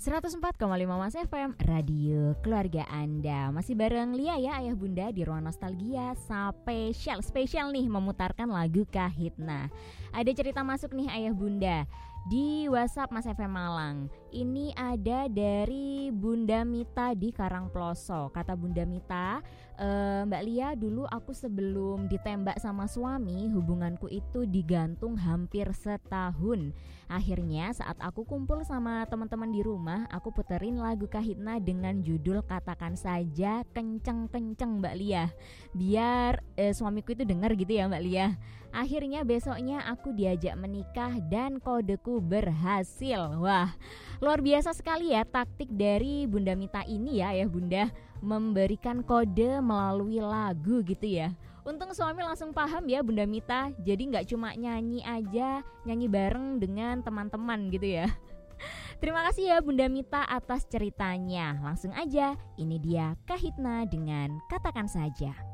104,5 Mas FM, Radio Keluarga Anda. Masih bareng Lia ya, Ayah Bunda di Ruang Nostalgia. Spesial nih memutarkan lagu Kahitna. Ada cerita masuk nih Ayah Bunda di WhatsApp Mas FM Malang. Ini ada dari Bunda Mita di Karangploso. Kata Bunda Mita, Mbak Lia, dulu aku sebelum ditembak sama suami, hubunganku itu digantung hampir setahun. Akhirnya saat aku kumpul sama teman-teman di rumah, aku puterin lagu Kahitna dengan judul Katakan Saja kenceng-kenceng Mbak Lia, biar suamiku itu dengar gitu ya Mbak Lia. Akhirnya besoknya aku diajak menikah dan kodeku berhasil. Wah, luar biasa sekali ya taktik dari Bunda Mita ini ya Bunda, memberikan kode melalui lagu gitu ya. Untung suami langsung paham ya Bunda Mita. Jadi gak cuma nyanyi aja, nyanyi bareng dengan teman-teman gitu ya. Terima kasih ya Bunda Mita atas ceritanya. Langsung aja, ini dia Kahitna dengan Katakan Saja.